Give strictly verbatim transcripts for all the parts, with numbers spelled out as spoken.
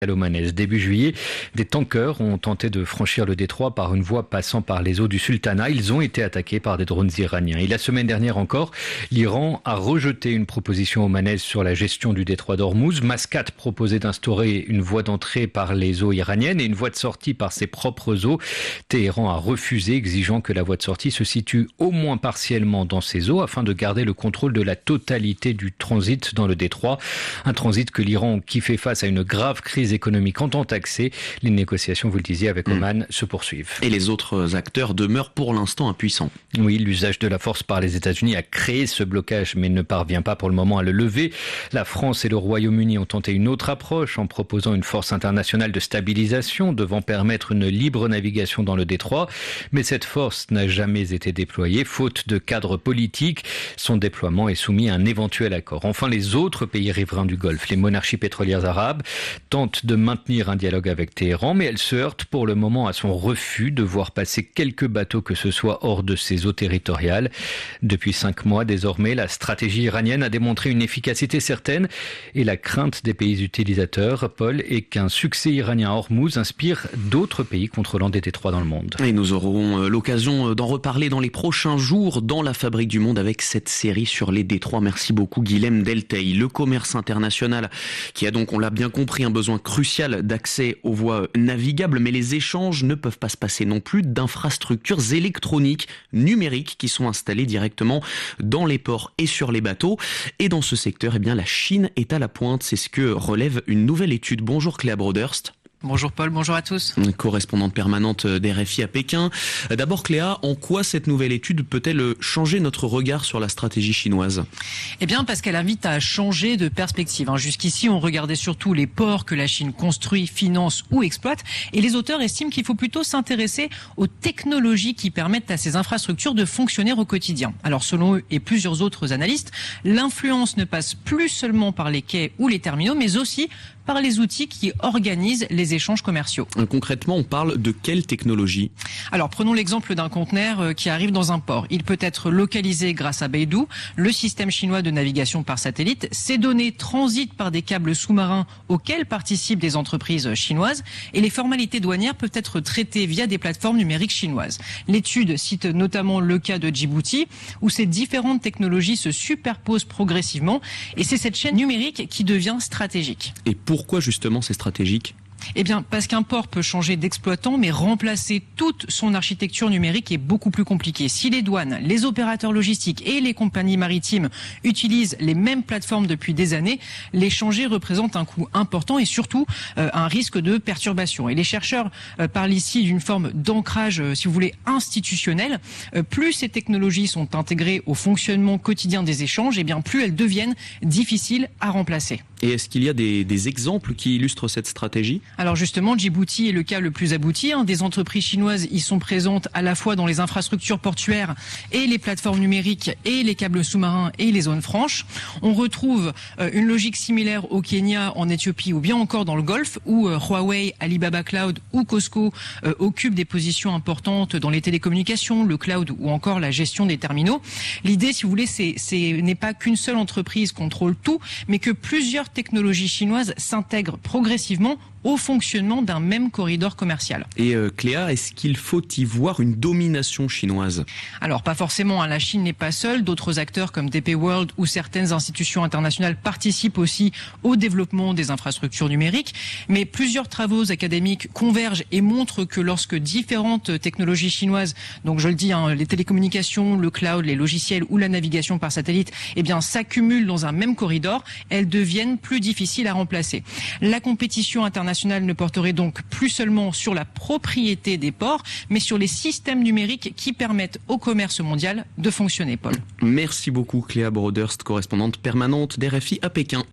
Omanès. Début juillet, des tankers ont tenté de franchir le détroit par une voie passant par les eaux du Sultanat. Ils ont été attaqués par des drones iraniens. Et la semaine dernière encore, l'Iran a rejeté une proposition omanaise sur la gestion du détroit d'Ormuz. Mascate proposait d'instaurer une voie d'entrée par les eaux iraniennes et une voie de sortie par ses propres eaux. Téhéran a refusé, exigeant que la voie de sortie se situe au moins partiellement dans ces eaux afin de garder le contrôle de la totalité du transit dans le détroit. Un transit que l'Iran, qui fait face à une grave crise économiques en tant taxés. Les négociations, vous le disiez, avec Oman mmh. se poursuivent. Et les autres acteurs demeurent pour l'instant impuissants. Oui, l'usage de la force par les États-Unis a créé ce blocage, mais ne parvient pas pour le moment à le lever. La France et le Royaume-Uni ont tenté une autre approche en proposant une force internationale de stabilisation devant permettre une libre navigation dans le détroit. Mais cette force n'a jamais été déployée, faute de cadre politique. Son déploiement est soumis à un éventuel accord. Enfin, les autres pays riverains du Golfe, les monarchies pétrolières arabes, tentent de maintenir un dialogue avec Téhéran, mais elle se heurte pour le moment à son refus de voir passer quelques bateaux que ce soit hors de ses eaux territoriales. Depuis cinq mois, désormais, la stratégie iranienne a démontré une efficacité certaine et la crainte des pays utilisateurs, Paul, est qu'un succès iranien à Ormuz inspire d'autres pays contrôlant des détroits dans le monde. Et nous aurons l'occasion d'en reparler dans les prochains jours dans la Fabrique du Monde avec cette série sur les détroits. Merci beaucoup Guilhem Delteil. Le commerce international qui a donc, on l'a bien compris, un besoin crucial d'accès aux voies navigables, mais les échanges ne peuvent pas se passer non plus d'infrastructures électroniques numériques qui sont installées directement dans les ports et sur les bateaux. Et dans ce secteur, eh bien, la Chine est à la pointe. C'est ce que relève une nouvelle étude. Bonjour Cléa Broderst. Bonjour Paul, bonjour à tous. Correspondante permanente d'R F I à Pékin. D'abord Cléa, en quoi cette nouvelle étude peut-elle changer notre regard sur la stratégie chinoise ? Eh bien parce qu'elle invite à changer de perspective. Jusqu'ici, on regardait surtout les ports que la Chine construit, finance ou exploite. Et les auteurs estiment qu'il faut plutôt s'intéresser aux technologies qui permettent à ces infrastructures de fonctionner au quotidien. Alors selon eux et plusieurs autres analystes, l'influence ne passe plus seulement par les quais ou les terminaux, mais aussi par les outils qui organisent les échanges commerciaux. Concrètement, on parle de quelle technologie ? Alors, prenons l'exemple d'un conteneur qui arrive dans un port. Il peut être localisé grâce à Beidou, le système chinois de navigation par satellite. Ces données transitent par des câbles sous-marins auxquels participent des entreprises chinoises et les formalités douanières peuvent être traitées via des plateformes numériques chinoises. L'étude cite notamment le cas de Djibouti où ces différentes technologies se superposent progressivement et c'est cette chaîne numérique qui devient stratégique. Et pourquoi justement c'est stratégique ? Eh bien, parce qu'un port peut changer d'exploitant, mais remplacer toute son architecture numérique est beaucoup plus compliqué. Si les douanes, les opérateurs logistiques et les compagnies maritimes utilisent les mêmes plateformes depuis des années, les changer représente un coût important et surtout euh, un risque de perturbation. Et les chercheurs euh, parlent ici d'une forme d'ancrage, euh, si vous voulez, institutionnel. Euh, plus ces technologies sont intégrées au fonctionnement quotidien des échanges, eh bien, plus elles deviennent difficiles à remplacer. Et est-ce qu'il y a des, des exemples qui illustrent cette stratégie ? Alors justement, Djibouti est le cas le plus abouti. Hein. Des entreprises chinoises y sont présentes à la fois dans les infrastructures portuaires et les plateformes numériques et les câbles sous-marins et les zones franches. On retrouve euh, une logique similaire au Kenya, en Éthiopie ou bien encore dans le Golfe où euh, Huawei, Alibaba Cloud ou Costco euh, occupent des positions importantes dans les télécommunications, le cloud ou encore la gestion des terminaux. L'idée, si vous voulez, c'est, c'est n'est pas qu'une seule entreprise contrôle tout, mais que plusieurs technologies chinoises s'intègrent progressivement au fonctionnement d'un même corridor commercial. Et euh, Cléa, est-ce qu'il faut y voir une domination chinoise ? Alors pas forcément, hein. La Chine n'est pas seule. D'autres acteurs comme D P World ou certaines institutions internationales participent aussi au développement des infrastructures numériques. Mais plusieurs travaux académiques convergent et montrent que lorsque différentes technologies chinoises, donc je le dis, hein, les télécommunications, le cloud, les logiciels ou la navigation par satellite, eh bien s'accumulent dans un même corridor, elles deviennent plus difficiles à remplacer. La compétition internationale ne porterait donc plus seulement sur la propriété des ports, mais sur les systèmes numériques qui permettent au commerce mondial de fonctionner, Paul. Merci beaucoup Cléa Broderst, correspondante permanente d'R F I à Pékin.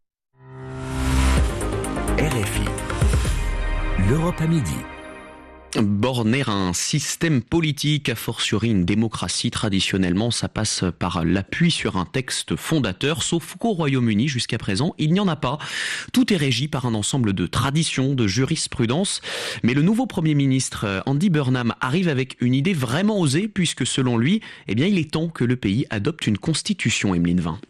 R F I, l'Europe à midi. Borner un système politique, a fortiori une démocratie, traditionnellement, ça passe par l'appui sur un texte fondateur, sauf qu'au Royaume-Uni, jusqu'à présent, il n'y en a pas. Tout est régi par un ensemble de traditions, de jurisprudence. Mais le nouveau Premier ministre, Andy Burnham, arrive avec une idée vraiment osée, puisque selon lui, eh bien, il est temps que le pays adopte une constitution, Emeline Vin.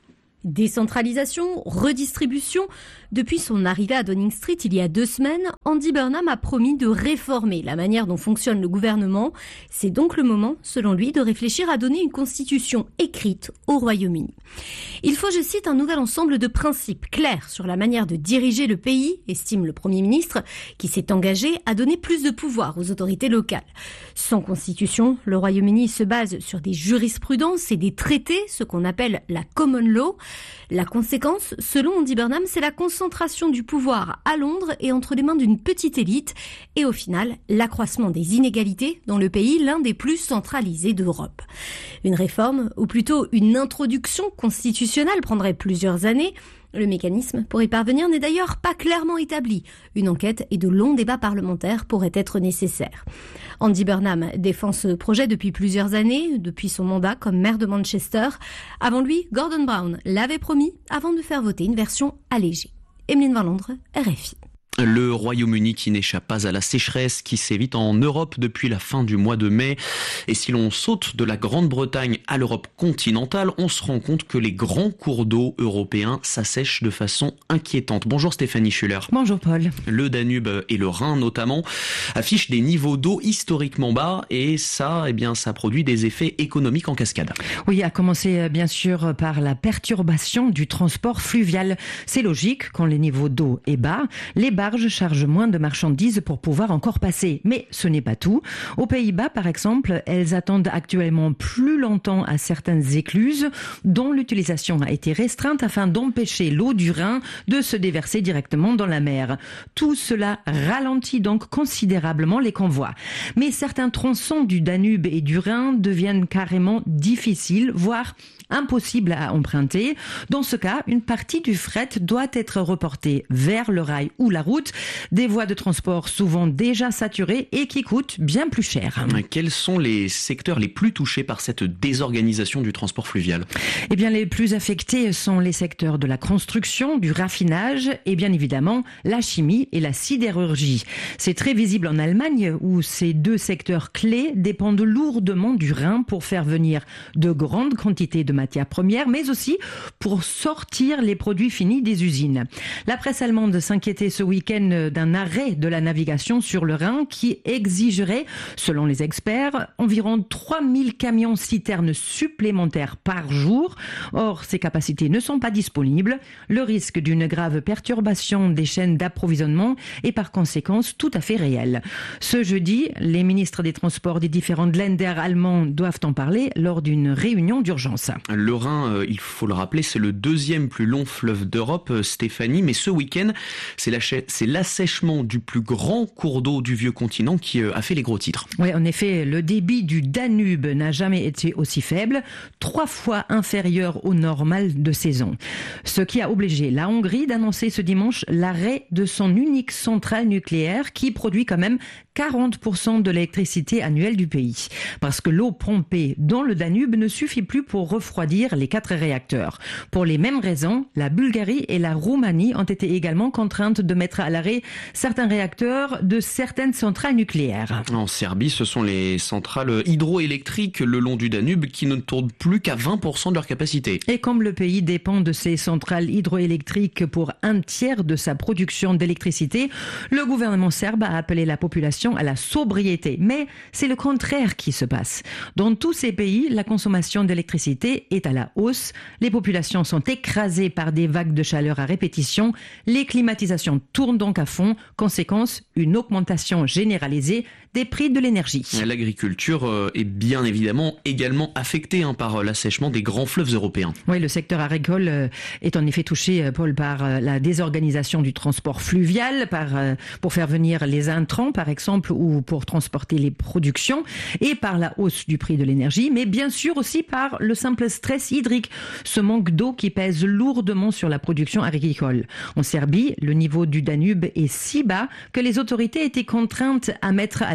Décentralisation, redistribution. Depuis son arrivée à Downing Street il y a deux semaines, Andy Burnham a promis de réformer la manière dont fonctionne le gouvernement. C'est donc le moment, selon lui, de réfléchir à donner une constitution écrite au Royaume-Uni. Il faut, je cite, un nouvel ensemble de principes clairs sur la manière de diriger le pays, estime le Premier ministre, qui s'est engagé à donner plus de pouvoir aux autorités locales. Sans constitution, le Royaume-Uni se base sur des jurisprudences et des traités, ce qu'on appelle la common law. La conséquence, selon Andy Burnham, c'est la concentration du pouvoir à Londres et entre les mains d'une petite élite, et au final, l'accroissement des inégalités dans le pays, l'un des plus centralisés d'Europe. Une réforme, ou plutôt une introduction constitutionnelle, prendrait plusieurs années. Le mécanisme pour y parvenir n'est d'ailleurs pas clairement établi. Une enquête et de longs débats parlementaires pourraient être nécessaires. Andy Burnham défend ce projet depuis plusieurs années, depuis son mandat comme maire de Manchester. Avant lui, Gordon Brown l'avait promis avant de faire voter une version allégée. Emeline Van Londres, R F I. Le Royaume-Uni qui n'échappe pas à la sécheresse qui sévit en Europe depuis la fin du mois de mai. Et si l'on saute de la Grande-Bretagne à l'Europe continentale, on se rend compte que les grands cours d'eau européens s'assèchent de façon inquiétante. Bonjour Stéphanie Schuller. Bonjour Paul. Le Danube et le Rhin notamment affichent des niveaux d'eau historiquement bas et ça, eh bien, ça produit des effets économiques en cascade. Oui, à commencer bien sûr par la perturbation du transport fluvial. C'est logique, quand les niveaux d'eau est bas, les barges chargent moins de marchandises pour pouvoir encore passer. Mais ce n'est pas tout. Aux Pays-Bas, par exemple, elles attendent actuellement plus longtemps à certaines écluses dont l'utilisation a été restreinte afin d'empêcher l'eau du Rhin de se déverser directement dans la mer. Tout cela ralentit donc considérablement les convois. Mais certains tronçons du Danube et du Rhin deviennent carrément difficiles, voire impossible à emprunter. Dans ce cas, une partie du fret doit être reportée vers le rail ou la route, des voies de transport souvent déjà saturées et qui coûtent bien plus cher. Quels sont les secteurs les plus touchés par cette désorganisation du transport fluvial ? Eh bien, les plus affectés sont les secteurs de la construction, du raffinage et bien évidemment la chimie et la sidérurgie. C'est très visible en Allemagne où ces deux secteurs clés dépendent lourdement du Rhin pour faire venir de grandes quantités de matières premières, mais aussi pour sortir les produits finis des usines. La presse allemande s'inquiétait ce week-end d'un arrêt de la navigation sur le Rhin qui exigerait, selon les experts, environ trois mille camions-citernes supplémentaires par jour. Or, ces capacités ne sont pas disponibles. Le risque d'une grave perturbation des chaînes d'approvisionnement est par conséquent tout à fait réel. Ce jeudi, les ministres des Transports des différents Länder allemands doivent en parler lors d'une réunion d'urgence. Le Rhin, euh, il faut le rappeler, c'est le deuxième plus long fleuve d'Europe, euh, Stéphanie, mais ce week-end, c'est, la cha- c'est l'assèchement du plus grand cours d'eau du vieux continent qui euh, a fait les gros titres. Oui, en effet, le débit du Danube n'a jamais été aussi faible, trois fois inférieur au normal de saison. Ce qui a obligé la Hongrie d'annoncer ce dimanche l'arrêt de son unique centrale nucléaire qui produit quand même quarante pour cent de l'électricité annuelle du pays. Parce que l'eau pompée dans le Danube ne suffit plus pour refroidir les quatre réacteurs. Pour les mêmes raisons, la Bulgarie et la Roumanie ont été également contraintes de mettre à l'arrêt certains réacteurs de certaines centrales nucléaires. En Serbie, ce sont les centrales hydroélectriques le long du Danube qui ne tournent plus qu'à vingt pour cent de leur capacité. Et comme le pays dépend de ces centrales hydroélectriques pour un tiers de sa production d'électricité, le gouvernement serbe a appelé la population à la sobriété. Mais c'est le contraire qui se passe. Dans tous ces pays, la consommation d'électricité est à la hausse. Les populations sont écrasées par des vagues de chaleur à répétition. Les climatisations tournent donc à fond. Conséquence, une augmentation généralisée des prix de l'énergie. L'agriculture est bien évidemment également affectée hein, par l'assèchement des grands fleuves européens. Oui, le secteur agricole est en effet touché, Paul, par la désorganisation du transport fluvial, par, pour faire venir les intrants, par exemple, ou pour transporter les productions, et par la hausse du prix de l'énergie, mais bien sûr aussi par le simple stress hydrique, ce manque d'eau qui pèse lourdement sur la production agricole. En Serbie, le niveau du Danube est si bas que les autorités étaient contraintes à mettre à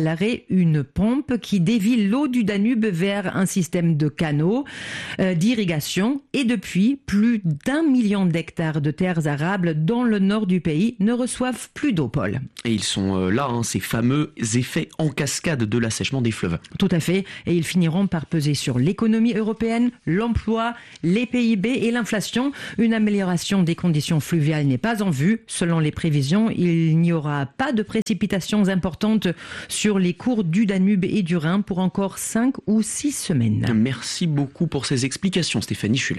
l'arrêt une pompe qui dévie l'eau du Danube vers un système de canaux euh, d'irrigation. Et depuis, plus d'un million d'hectares de terres arables dans le nord du pays ne reçoivent plus d'eau, Paul. Et ils sont euh, là, hein, ces fameux effets en cascade de l'assèchement des fleuves. Tout à fait. Et ils finiront par peser sur l'économie européenne, l'emploi, les P I B et l'inflation. Une amélioration des conditions fluviales n'est pas en vue. Selon les prévisions, il n'y aura pas de précipitations importantes sur les cours du Danube et du Rhin pour encore cinq ou six semaines. Merci beaucoup pour ces explications, Stéphanie Schuller.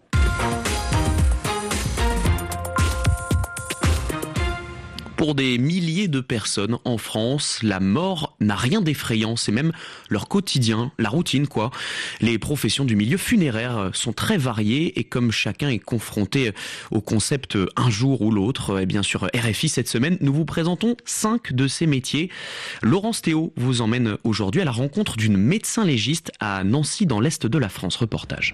Pour des milliers de personnes en France, la mort n'a rien d'effrayant, c'est même leur quotidien, la routine quoi. Les professions du milieu funéraire sont très variées et comme chacun est confronté au concept un jour ou l'autre, et bien sûr R F I cette semaine, nous vous présentons cinq de ces métiers. Laurence Théo vous emmène aujourd'hui à la rencontre d'une médecin légiste à Nancy dans l'est de la France. Reportage.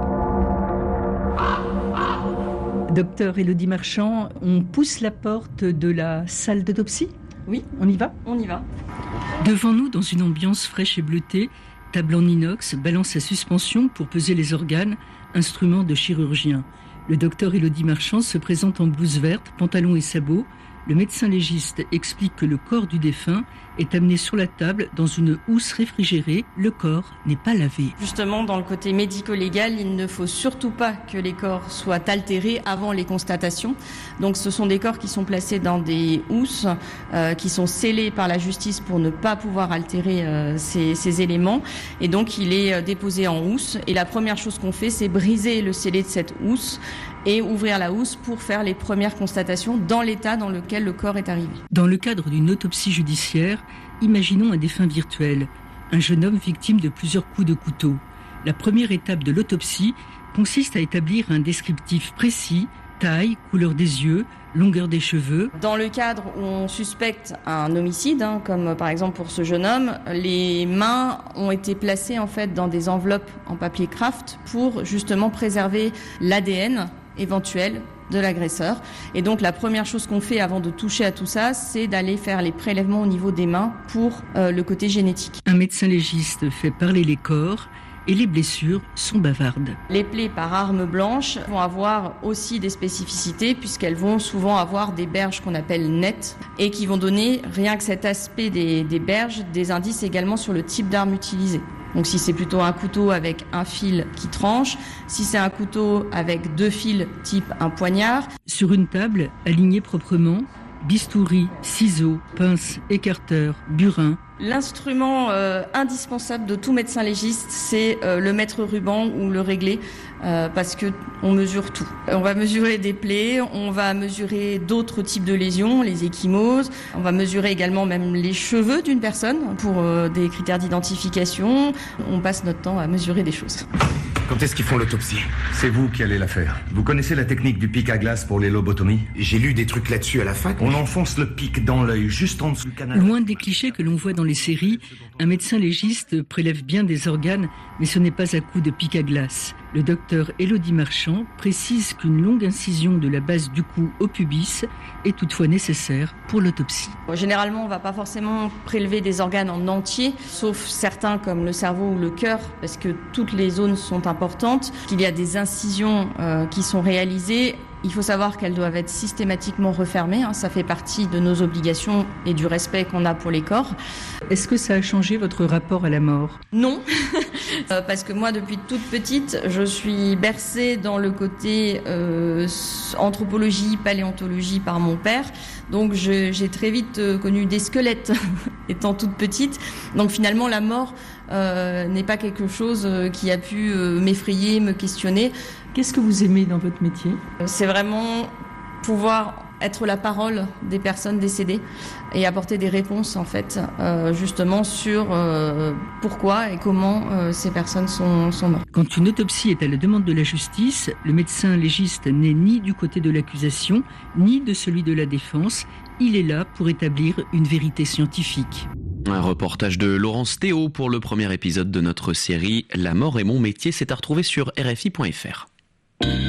Docteur Élodie Marchand, on pousse la porte de la salle d'autopsie ? Oui. On y va ? On y va. Devant nous, dans une ambiance fraîche et bleutée, table en inox, balance à suspension pour peser les organes, instrument de chirurgien. Le docteur Élodie Marchand se présente en blouse verte, pantalon et sabots. Le médecin légiste explique que le corps du défunt est amené sur la table dans une housse réfrigérée. Le corps n'est pas lavé. Justement, dans le côté médico-légal, il ne faut surtout pas que les corps soient altérés avant les constatations. Donc ce sont des corps qui sont placés dans des housses, euh, qui sont scellés par la justice pour ne pas pouvoir altérer euh, ces, ces éléments. Et donc il est euh, déposé en housse. Et la première chose qu'on fait, c'est briser le scellé de cette housse et ouvrir la housse pour faire les premières constatations dans l'état dans lequel le corps est arrivé. Dans le cadre d'une autopsie judiciaire, imaginons un défunt virtuel, un jeune homme victime de plusieurs coups de couteau. La première étape de l'autopsie consiste à établir un descriptif précis, taille, couleur des yeux, longueur des cheveux. Dans le cadre où on suspecte un homicide, hein, comme par exemple pour ce jeune homme, les mains ont été placées en fait dans des enveloppes en papier craft pour justement préserver l'A D N éventuel de l'agresseur. Et donc la première chose qu'on fait avant de toucher à tout ça, c'est d'aller faire les prélèvements au niveau des mains pour euh, le côté génétique. Un médecin légiste fait parler les corps et les blessures sont bavardes. Les plaies par arme blanche vont avoir aussi des spécificités puisqu'elles vont souvent avoir des berges qu'on appelle nettes et qui vont donner, rien que cet aspect des, des berges, des indices également sur le type d'arme utilisée. Donc si c'est plutôt un couteau avec un fil qui tranche, si c'est un couteau avec deux fils type un poignard. Sur une table, alignée proprement, bistouri, ciseaux, pinces, écarteurs, burin. L'instrument euh, indispensable de tout médecin légiste, c'est euh, le mètre ruban ou le réglé, euh, parce que on mesure tout. On va mesurer des plaies, on va mesurer d'autres types de lésions, les ecchymoses, on va mesurer également même les cheveux d'une personne pour euh, des critères d'identification. On passe notre temps à mesurer des choses. Quand est-ce qu'ils font l'autopsie ? C'est vous qui allez la faire. Vous connaissez la technique du pic à glace pour les lobotomies ? J'ai lu des trucs là-dessus à la fac. On enfonce le pic dans l'œil, juste en dessous du canal. Loin des clichés que l'on voit dans les séries, un médecin légiste prélève bien des organes, mais ce n'est pas à coup de pic à glace. Le docteur Élodie Marchand précise qu'une longue incision de la base du cou au pubis est toutefois nécessaire pour l'autopsie. Généralement, on ne va pas forcément prélever des organes en entier, sauf certains comme le cerveau ou le cœur, parce que toutes les zones sont importantes. Il y a des incisions euh, qui sont réalisées. Il faut savoir qu'elles doivent être systématiquement refermées. Hein. Ça fait partie de nos obligations et du respect qu'on a pour les corps. Est-ce que ça a changé votre rapport à la mort ? Non, euh, parce que moi, depuis toute petite, je suis bercée dans le côté euh, anthropologie, paléontologie par mon père. Donc je, j'ai très vite euh, connu des squelettes étant toute petite. Donc finalement, la mort euh, n'est pas quelque chose euh, qui a pu euh, m'effrayer, me questionner. Qu'est-ce que vous aimez dans votre métier ? C'est vraiment pouvoir être la parole des personnes décédées et apporter des réponses en fait euh, justement sur euh, pourquoi et comment euh, ces personnes sont, sont mortes. Quand une autopsie est à la demande de la justice, le médecin légiste n'est ni du côté de l'accusation ni de celui de la défense. Il est là pour établir une vérité scientifique. Un reportage de Laurence Théo pour le premier épisode de notre série « La mort est mon métier », c'est à retrouver sur R F I point F R.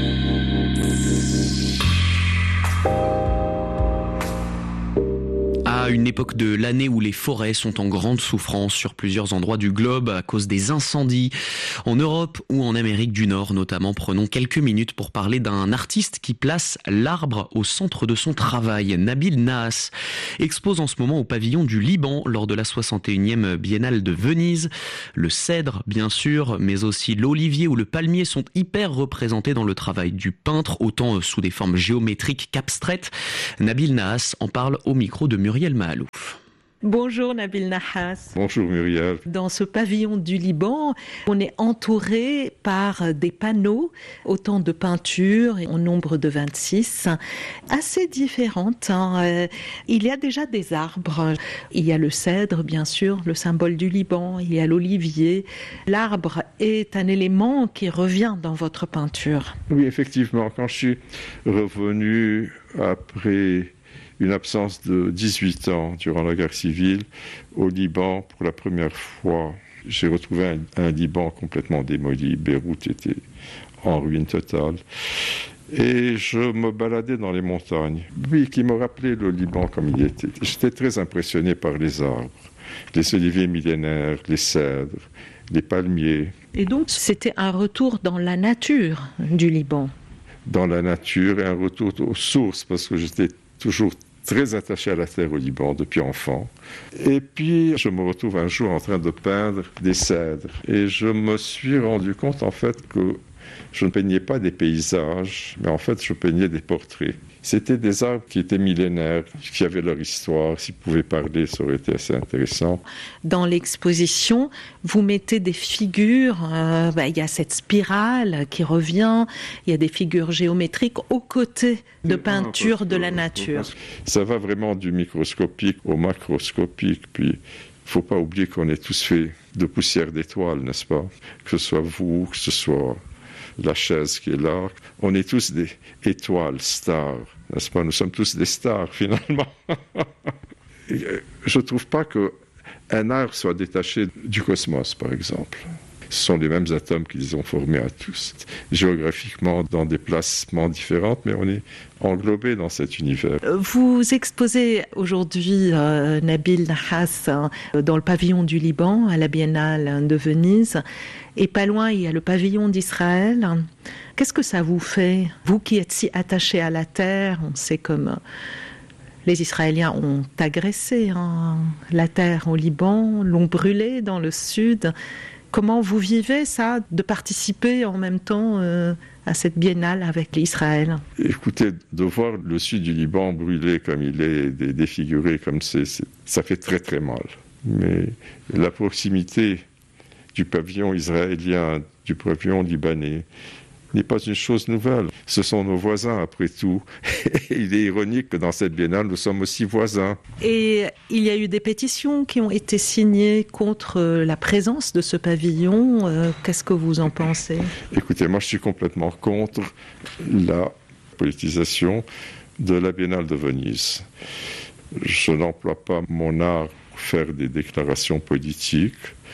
À À une époque de l'année où les forêts sont en grande souffrance sur plusieurs endroits du globe à cause des incendies, en Europe ou en Amérique du Nord notamment, prenons quelques minutes pour parler d'un artiste qui place l'arbre au centre de son travail. Nabil Nahas expose en ce moment au pavillon du Liban lors de la soixante et unième Biennale de Venise. Le cèdre, bien sûr, mais aussi l'olivier ou le palmier sont hyper représentés dans le travail du peintre, autant sous des formes géométriques qu'abstraites. Nabil Nahas en parle au micro de Muriel Mahalouf. Bonjour Nabil Nahas. Bonjour Muriel. Dans ce pavillon du Liban, on est entouré par des panneaux, autant de peintures, au nombre de vingt-six, assez différentes. Hein. Il y a déjà des arbres. Il y a le cèdre, bien sûr, le symbole du Liban. Il y a l'olivier. L'arbre est un élément qui revient dans votre peinture. Oui, effectivement. Quand je suis revenu après une absence de dix-huit ans durant la guerre civile au Liban pour la première fois, j'ai retrouvé un, un Liban complètement démoli. Beyrouth était en ruine totale. Et je me baladais dans les montagnes. Oui, qui me rappelait le Liban comme il était. J'étais très impressionné par les arbres, les oliviers millénaires, les cèdres, les palmiers. Et donc, c'était un retour dans la nature du Liban. Dans la nature et un retour aux sources, parce que j'étais toujours très attaché à la terre au Liban depuis enfant. Et puis, je me retrouve un jour en train de peindre des cèdres. Et je me suis rendu compte, en fait, que je ne peignais pas des paysages, mais en fait, je peignais des portraits. C'était des arbres qui étaient millénaires, qui avaient leur histoire. S'ils pouvaient parler, ça aurait été assez intéressant. Dans l'exposition, vous mettez des figures. Euh, bah, il y a cette spirale qui revient. Il y a des figures géométriques aux côtés de peintures de la nature. Ça va vraiment du microscopique au macroscopique. Puis, il ne faut pas oublier qu'on est tous faits de poussière d'étoiles, n'est-ce pas? Que ce soit vous, que ce soit la chaise qui est là. On est tous des étoiles, stars, n'est-ce pas? Nous sommes tous des stars, finalement. Je ne trouve pas qu'un art soit détaché du cosmos, par exemple. Ce sont les mêmes atomes qui les ont formés à tous, géographiquement dans des placements différents, mais on est englobé dans cet univers. Vous exposez aujourd'hui euh, Nabil Nahas hein, dans le pavillon du Liban à la Biennale de Venise, et pas loin il y a le pavillon d'Israël. Qu'est-ce que ça vous fait, vous qui êtes si attaché à la terre? On sait comme les Israéliens ont agressé hein, la terre au Liban, l'ont brûlée dans le sud. Comment vous vivez ça, de participer en même temps euh, à cette biennale avec l'Israël? Écoutez, de voir le sud du Liban brûlé comme il est, défiguré comme c'est, c'est, ça fait très très mal. Mais la proximité du pavillon israélien, du pavillon libanais, n'est pas une chose nouvelle. Ce sont nos voisins, après tout. Il est ironique que dans cette biennale, nous sommes aussi voisins. Et il y a eu des pétitions qui ont été signées contre la présence de ce pavillon. Euh, qu'est-ce que vous en pensez? Écoutez, moi, je suis complètement contre la politisation de la Biennale de Venise. Je n'emploie pas mon art pour faire des déclarations politiques.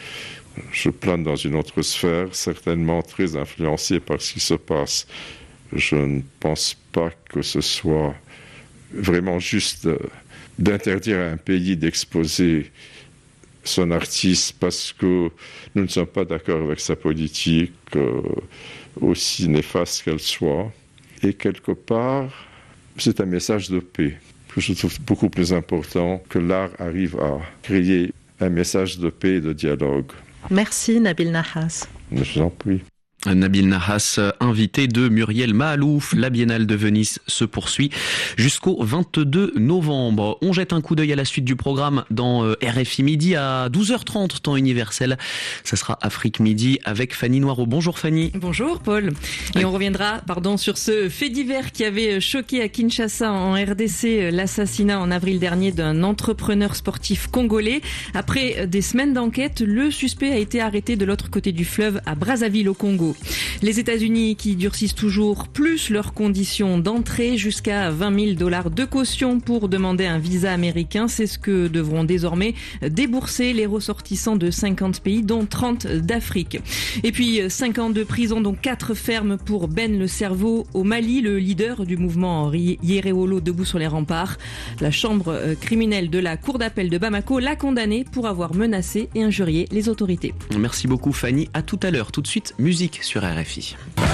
Je plane dans une autre sphère, certainement très influencée par ce qui se passe. Je ne pense pas que ce soit vraiment juste d'interdire à un pays d'exposer son artiste parce que nous ne sommes pas d'accord avec sa politique, euh, aussi néfaste qu'elle soit. Et quelque part, c'est un message de paix que je trouve beaucoup plus important, que l'art arrive à créer un message de paix et de dialogue. Merci Nabil Nahas. Je vous en prie. Nabil Nahas, invité de Muriel Mahalouf. La Biennale de Venise se poursuit jusqu'au vingt-deux novembre. On jette un coup d'œil à la suite du programme dans R F I Midi à douze heures trente, temps universel. Ça sera Afrique Midi avec Fanny Noireau. Bonjour Fanny. Bonjour Paul. Et on reviendra pardon, sur ce fait divers qui avait choqué à Kinshasa en R D C, l'assassinat en avril dernier d'un entrepreneur sportif congolais. Après des semaines d'enquête, le suspect a été arrêté de l'autre côté du fleuve à Brazzaville au Congo. Les États-Unis qui durcissent toujours plus leurs conditions d'entrée, jusqu'à vingt mille dollars de caution pour demander un visa américain. C'est ce que devront désormais débourser les ressortissants de cinquante pays, dont trente d'Afrique. Et puis cinq ans de prison, dont quatre fermes pour Ben le Cerveau au Mali, le leader du mouvement Yereolo debout sur les remparts. La chambre criminelle de la cour d'appel de Bamako l'a condamné pour avoir menacé et injurié les autorités. Merci beaucoup Fanny, à tout à l'heure. Tout de suite, musique sur R F I.